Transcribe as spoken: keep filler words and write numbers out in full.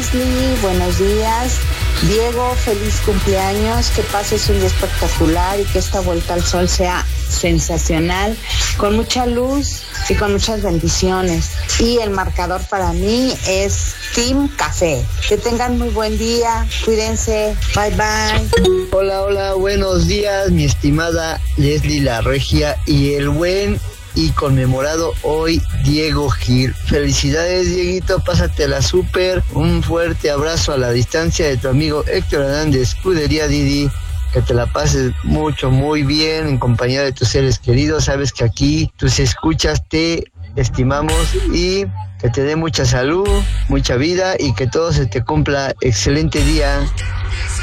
Leslie, buenos días. Diego, feliz cumpleaños, que pases un día espectacular y que esta vuelta al sol sea sensacional, con mucha luz y con muchas bendiciones. Y el marcador para mí es Team Café. Que tengan muy buen día, cuídense, bye bye. Hola, hola, buenos días, mi estimada Leslie La Regia y el buen y conmemorado hoy Diego Gil. Felicidades, Dieguito, pásatela súper. Un fuerte abrazo a la distancia de tu amigo Héctor Hernández, Escudería Didi. Que te la pases mucho, muy bien en compañía de tus seres queridos. Sabes que aquí tus escuchas te estimamos y que te dé mucha salud, mucha vida y que todo se te cumpla. Excelente día.